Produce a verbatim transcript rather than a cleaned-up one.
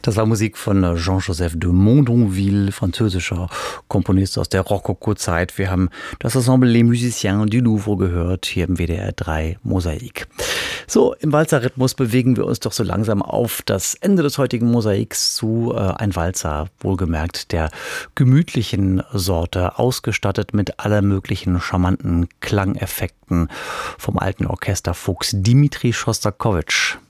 Das war Musik von Jean-Joseph de Mondonville, französischer Komponist aus der Rokoko-Zeit. Wir haben das Ensemble Les Musiciens du Louvre gehört, hier im W D R drei Mosaik. So, im Walzer-Rhythmus bewegen wir uns doch so langsam auf das Ende des heutigen Mosaiks zu. Äh, ein Walzer, wohlgemerkt der gemütlichen Sorte, ausgestattet mit aller möglichen charmanten Klangeffekten vom alten Orchester Fuchs Dmitri Schostakowitsch.